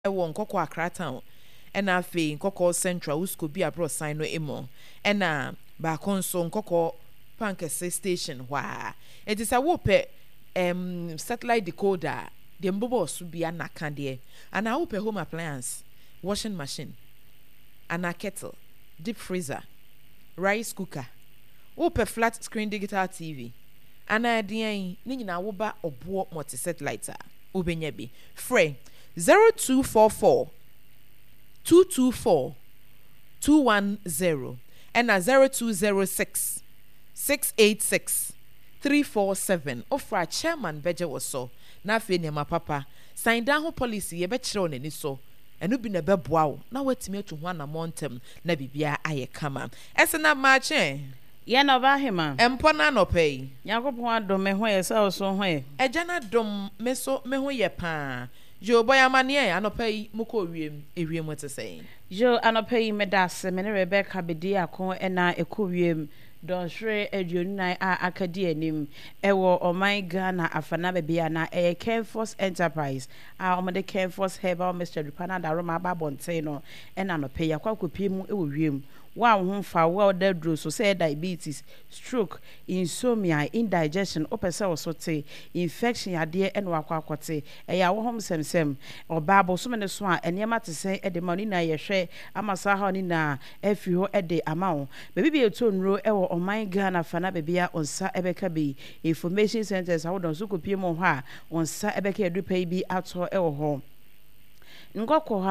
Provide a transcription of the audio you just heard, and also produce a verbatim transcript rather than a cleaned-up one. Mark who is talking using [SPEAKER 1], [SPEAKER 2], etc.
[SPEAKER 1] ɛwɔ nkɔkɔ Accra town ɛna afei nkɔkɔ Central usko bi abro sign no emo ɛna baako nso nkɔkɔ Pankese station hwa it is a wope um satellite decoder the mbobo so bia naka de and I wope home appliance washing machine and a kettle deep freezer rice cooker wope flat screen digital T V and I dean ni nyina wo ba obo multi satellite a obenya bi free zero two four four two two four two one zero and a zero two zero six six eight six three four seven ofra chairman beje wo so na afi ne ma papa sign down ho policy ye be kire onani so enu bi na beboa wo na watimi atu ho na montem na bibia aye kama ese na maache
[SPEAKER 2] ye na ba hema
[SPEAKER 1] empo na no pay
[SPEAKER 2] yakopon adom me ho ye se so ho ye
[SPEAKER 1] eja na dom me so me ho ye pa jo boy amane e anopai muko wiem ewiem what to say
[SPEAKER 2] jo anopai me das me ne Rebecca bedi akon e na ekowiem don hwere aduonu nan a akadi anim ewo oman Ghana afana bebia na e Kenforce Enterprise a omode Kenforce Herbal Mixture dupana da Roma babonte no e na no pe yakwa kopi mu ewo wiem wa ho fa wa da dro so say diabetes stroke insomnia indigestion opese osote infection ade e no akwa akote e ya wo hom semsem oba bo so me ne so a enema te se e de mani na ye hwe amasa ha ni na afi ho e de amawo bebi bi eto nro e wo oman Ghana fana bebia onsa ebeka bi information centers how don so kopie mo ho a onsa ebeka edupa bi ato e wo ho ngokọ